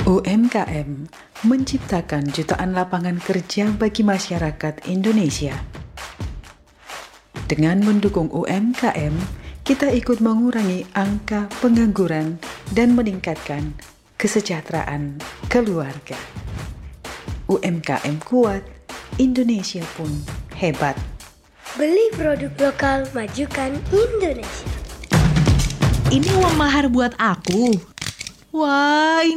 UMKM menciptakan jutaan lapangan kerja bagi masyarakat Indonesia. Dengan mendukung UMKM, kita ikut mengurangi angka pengangguran dan meningkatkan kesejahteraan keluarga. UMKM kuat, Indonesia pun hebat. Beli produk lokal, majukan Indonesia. Ini uang mahar buat aku. Wah,